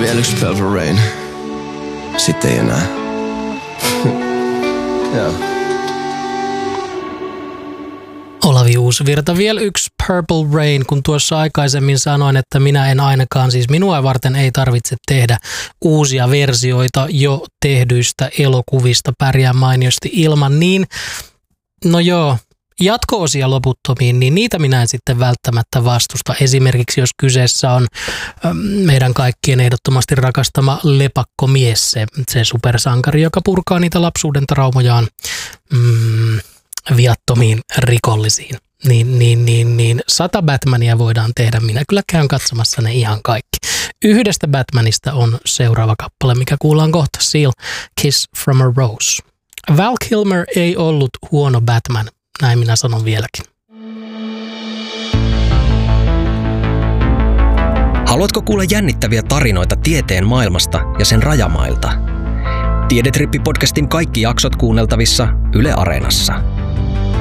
Vielä yksi Purple Rain. Sitten ei enää. Joo. Olavi Uusvirta, vielä yksi Purple Rain, kun tuossa aikaisemmin sanoin, että minä en ainakaan, siis minua varten ei tarvitse tehdä uusia versioita jo tehdyistä elokuvista, pärjää mainiosti ilman, niin no joo, jatko-osia loputtomiin, niin niitä minä en sitten välttämättä vastusta. Esimerkiksi jos kyseessä on meidän kaikkien ehdottomasti rakastama lepakkomies, se supersankari, joka purkaa niitä lapsuuden traumojaan viattomiin rikollisiin. Niin 100 Batmania voidaan tehdä. Minä kyllä käyn katsomassa ne ihan kaikki. Yhdestä Batmanista on seuraava kappale, mikä kuullaan kohta. Seal, Kiss from a Rose. Val Kilmer ei ollut huono Batman, näin minä sanon vieläkin. Haluatko kuulla jännittäviä tarinoita tieteen maailmasta ja sen rajamailta? Tiedetrippi-podcastin kaikki jaksot kuunneltavissa Yle Areenassa.